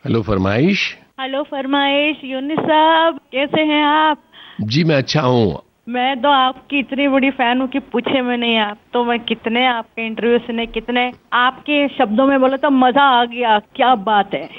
Hello फरमाइश। Hello फरमाइश, यूनिस साहब कैसे हैं आप? जी मैं अच्छा हूँ। मैं तो आपकी इतनी बड़ी फैन हूँ कि पूछे में नहीं। आप तो मैं कितने आपके इंटरव्यू सुने, कितने आपके शब्दों में बोला तो मजा आ गया। क्या बात है।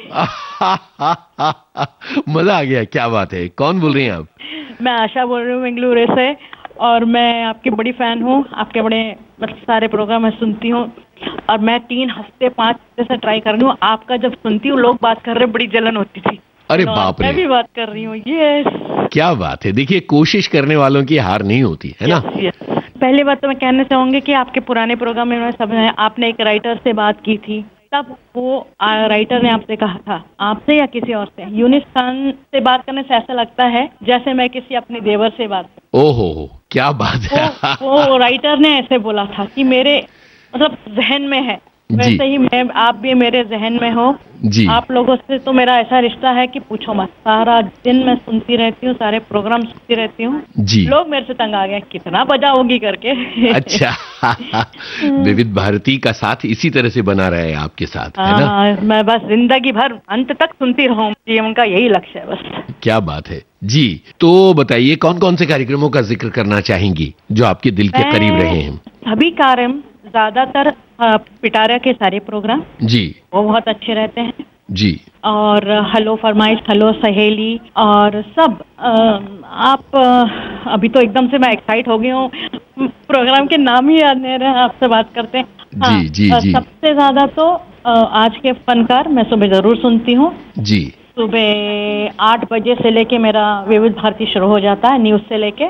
मजा आ गया, क्या बात है। कौन बोल रही हैं आप? मैं आशा बोल रही हूँ बेंगलुरु से, और मैं आपकी बड़ी फैन हूँ। आपके बड़े मतलब सारे प्रोग्राम मैं सुनती हूँ, और मैं 3 हफ्ते 5 हफ्ते से ट्राई कर रही हूँ। आपका जब सुनती हूँ लोग बात कर रहे, बड़ी जलन होती थी। अरे बाप रे, मैं भी बात कर रही हूँ। यस, क्या बात है। देखिए कोशिश करने वालों की हार नहीं होती है ना। पहली बात तो मैं कहना चाहूंगी कि आपके पुराने प्रोग्राम में सब आपने एक राइटर से बात की थी, तब वो राइटर ने आपसे कहा था, आपसे या किसी और से, यूनिस खान से बात करने से ऐसा लगता है जैसे मैं किसी अपने देवर से बात कर। ओहो, क्या बात है। वो राइटर ने ऐसे बोला था कि मेरे मतलब जहन में है, वैसे ही मैं, आप भी मेरे जहन में हो जी। आप लोगों से तो मेरा ऐसा रिश्ता है कि पूछो मत। सारा दिन मैं सुनती रहती हूँ, सारे प्रोग्राम सुनती रहती हूँ जी। लोग मेरे से तंग आ गए, कितना बजाओगी करके। अच्छा। विविध भारती का साथ इसी तरह से बना रहे आपके साथ, है ना? मैं बस जिंदगी भर अंत तक सुनती रहूं, ये उनका यही लक्ष्य है बस। क्या बात है जी। तो बताइए कौन कौन से कार्यक्रमों का जिक्र करना चाहेंगी जो आपके दिल के करीब रहे हैं? सभी कार्यक्रम, ज्यादातर पिटारा के सारे प्रोग्राम जी, वो बहुत अच्छे रहते हैं जी। और हेलो फरमाइश, हेलो सहेली, और सब आप अभी तो एकदम से मैं एक्साइट हो गई हूँ, प्रोग्राम के नाम ही याद नहीं रहे, आपसे बात करते हैं। जी, जी, जी। सबसे ज्यादा तो आज के फनकार मैं सुबह जरूर सुनती हूँ जी। सुबह 8 बजे से लेके मेरा विविध भारती शुरू हो जाता है, न्यूज से लेके,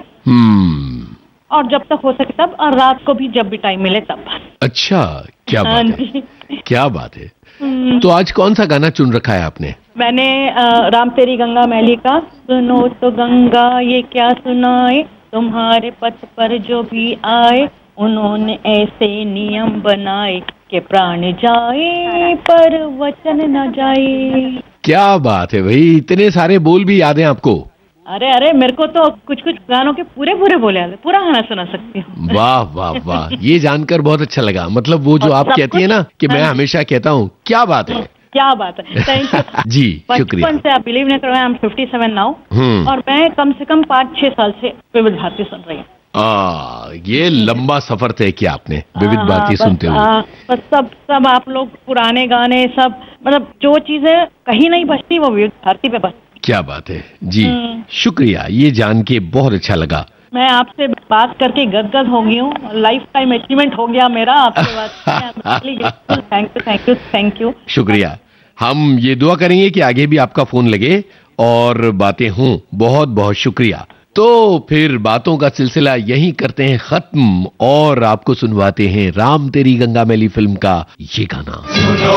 और जब तक हो सके तब, और रात को भी जब भी टाइम मिले तब। अच्छा, क्या बात है, क्या बात है। तो आज कौन सा गाना चुन रखा है आपने? मैंने राम तेरी गंगा मैली का सुनो तो गंगा ये क्या सुनाए, तुम्हारे पथ पर जो भी आए उन्होंने ऐसे नियम बनाए कि प्राण जाए पर वचन न जाए। क्या बात है भाई, इतने सारे बोल भी याद हैं आपको? अरे मेरे को तो कुछ कुछ गानों के पूरे बोले आते, पूरा गाना सुना सकती हूँ। वाह वाह वाह, ये जानकर बहुत अच्छा लगा। मतलब वो जो आप कहती है ना कि मैं हमेशा कहता हूँ, क्या बात है, क्या बात है। थैंक यू जी, शुक्रिया। बचपन से आप बिलीव नहीं करोगे, आई एम 57 नाउ, और मैं कम से कम 5-6 साल से विविध भारती सुन रही हूँ। ये लंबा सफर तय किया आपने विविध भारती सुनते हुए। बस सब आप लोग पुराने गाने सब, मतलब जो चीजें कहीं नहीं बचती वो विविध भारती पे बचती। क्या बात है जी, शुक्रिया, ये जान के बहुत अच्छा लगा। मैं आपसे बात करके गदगद हो गई हूँ, लाइफ टाइम अचीवमेंट हो गया मेरा आपसे बात। Thank you. शुक्रिया। हम ये दुआ करेंगे कि आगे भी आपका फोन लगे और बातें हों। बहुत बहुत शुक्रिया। तो फिर बातों का सिलसिला यहीं करते हैं खत्म, और आपको सुनवाते हैं राम तेरी गंगा मैली फिल्म का ये गाना।